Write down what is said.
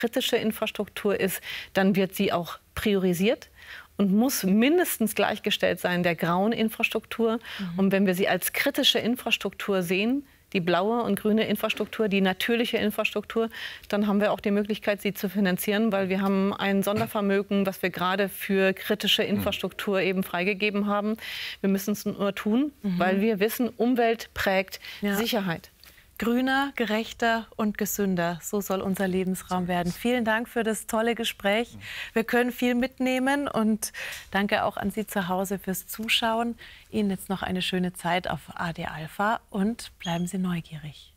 kritische Infrastruktur ist, dann wird sie auch priorisiert und muss mindestens gleichgestellt sein der grauen Infrastruktur. Und wenn wir sie als kritische Infrastruktur sehen, die blaue und grüne Infrastruktur, die natürliche Infrastruktur, dann haben wir auch die Möglichkeit, sie zu finanzieren, weil wir haben ein Sondervermögen, was wir gerade für kritische Infrastruktur eben freigegeben haben. Wir müssen es nur tun, weil wir wissen, Umwelt prägt Sicherheit. Grüner, gerechter und gesünder. So soll unser Lebensraum werden. Vielen Dank für das tolle Gespräch. Wir können viel mitnehmen und danke auch an Sie zu Hause fürs Zuschauen. Ihnen jetzt noch eine schöne Zeit auf AD Alpha und bleiben Sie neugierig.